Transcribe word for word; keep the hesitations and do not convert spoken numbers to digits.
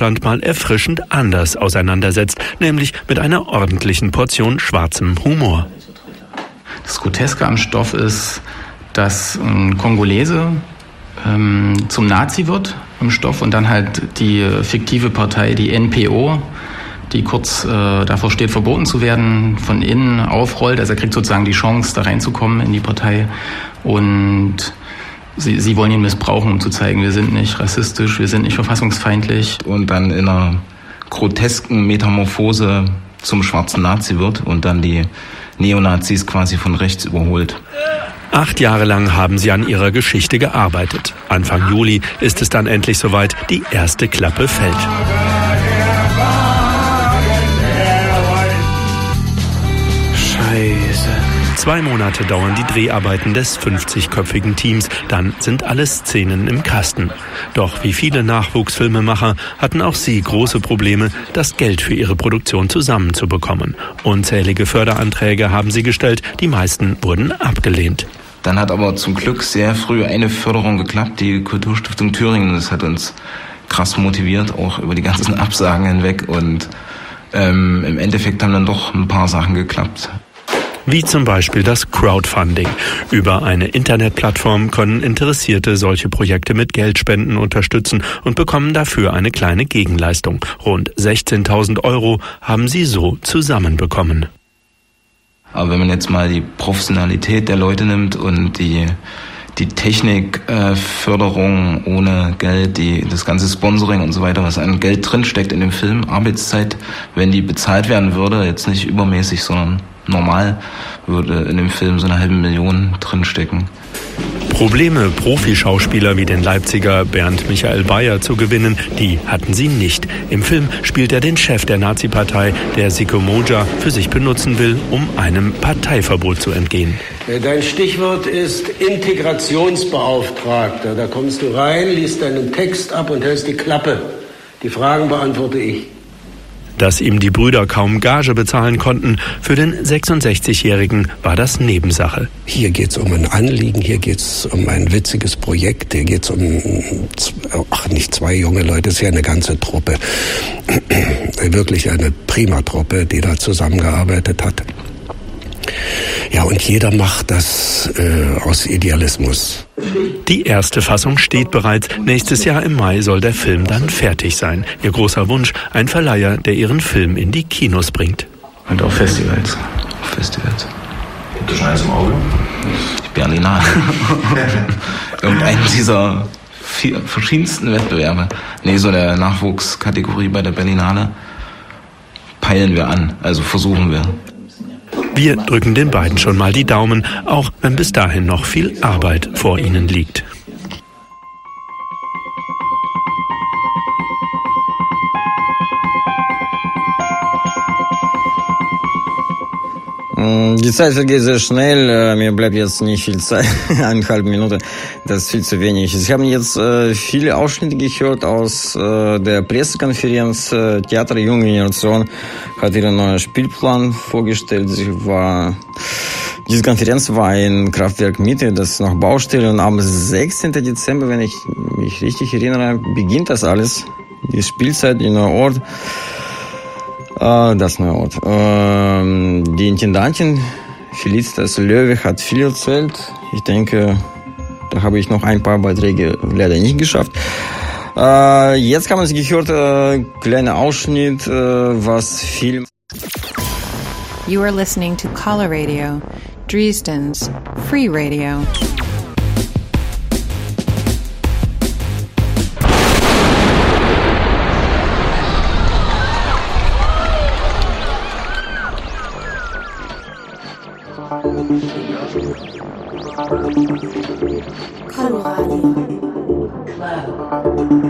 Deutschland mal erfrischend anders auseinandersetzt, nämlich mit einer ordentlichen Portion schwarzem Humor. Das Groteske am Stoff ist, dass ein Kongolese ähm, zum Nazi wird im Stoff und dann halt die fiktive Partei, die N P O, die kurz äh, davor steht, verboten zu werden, von innen aufrollt. Also er kriegt sozusagen die Chance, da reinzukommen in die Partei. Und sie, sie wollen ihn missbrauchen, um zu zeigen, wir sind nicht rassistisch, wir sind nicht verfassungsfeindlich. Und dann in einer grotesken Metamorphose zum schwarzen Nazi wird und dann die Neonazis quasi von rechts überholt. Acht Jahre lang haben sie an ihrer Geschichte gearbeitet. Anfang Juli ist es dann endlich soweit, die erste Klappe fällt. Scheiße. Zwei Monate dauern die Dreharbeiten des fünfzigköpfigen Teams, dann sind alle Szenen im Kasten. Doch wie viele Nachwuchsfilmemacher hatten auch sie große Probleme, das Geld für ihre Produktion zusammenzubekommen. Unzählige Förderanträge haben sie gestellt, die meisten wurden abgelehnt. Dann hat aber zum Glück sehr früh eine Förderung geklappt, die Kulturstiftung Thüringen. Das hat uns krass motiviert, auch über die ganzen Absagen hinweg. Und ähm, im Endeffekt haben dann doch ein paar Sachen geklappt. Wie zum Beispiel das Crowdfunding. Über eine Internetplattform können Interessierte solche Projekte mit Geldspenden unterstützen und bekommen dafür eine kleine Gegenleistung. Rund sechzehntausend Euro haben sie so zusammenbekommen. Aber wenn man jetzt mal die Professionalität der Leute nimmt und die, die Technikförderung äh, ohne Geld, die, das ganze Sponsoring und so weiter, was an Geld drinsteckt in dem Film, Arbeitszeit, wenn die bezahlt werden würde, jetzt nicht übermäßig, sondern normal, würde in dem Film so eine halbe Million drinstecken. Probleme, Profischauspieler wie den Leipziger Bernd Michael Bayer zu gewinnen, die hatten sie nicht. Im Film spielt er den Chef der Nazi-Partei, der Seko Moja für sich benutzen will, um einem Parteiverbot zu entgehen. Dein Stichwort ist Integrationsbeauftragter. Da kommst du rein, liest deinen Text ab und hältst die Klappe. Die Fragen beantworte ich. Dass ihm die Brüder kaum Gage bezahlen konnten, für den sechsundsechzigjährigen war das Nebensache. Hier geht es um ein Anliegen, hier geht es um ein witziges Projekt, hier geht es um, ach nicht zwei junge Leute, es ist ja eine ganze Truppe. Wirklich eine prima Truppe, die da zusammengearbeitet hat. Ja, und jeder macht das äh, aus Idealismus. Die erste Fassung steht bereits. Nächstes Jahr im Mai soll der Film dann fertig sein. Ihr großer Wunsch, ein Verleiher, der ihren Film in die Kinos bringt. Und auf Festivals. Auf Festivals. Gibt es schon eins im Auge? Die Berlinale. Irgendeinen dieser vier verschiedensten Wettbewerbe. Nee, so eine Nachwuchskategorie bei der Berlinale peilen wir an, also versuchen wir. Wir drücken den beiden schon mal die Daumen, auch wenn bis dahin noch viel Arbeit vor ihnen liegt. Die Zeit vergeht sehr schnell, mir bleibt jetzt nicht viel Zeit, eineinhalb Minuten, das ist viel zu wenig. Sie haben jetzt äh, viele Ausschnitte gehört aus äh, der Pressekonferenz. Äh, Theater Junge Generation hat ihren neuen Spielplan vorgestellt. Sie war, diese Konferenz war in Kraftwerk Mitte, das ist noch Baustelle, und am sechzehnten Dezember, wenn ich mich richtig erinnere, beginnt das alles, die Spielzeit in einem Ort. Das neue Ort. Die Intendantin Felicitas Löwe hat viel erzählt. Ich denke, da habe ich noch ein paar Beiträge leider nicht geschafft. Jetzt haben Sie gehört, kleiner Ausschnitt, was Film. You are listening to Caller Radio, Dresden's free radio. Colorado.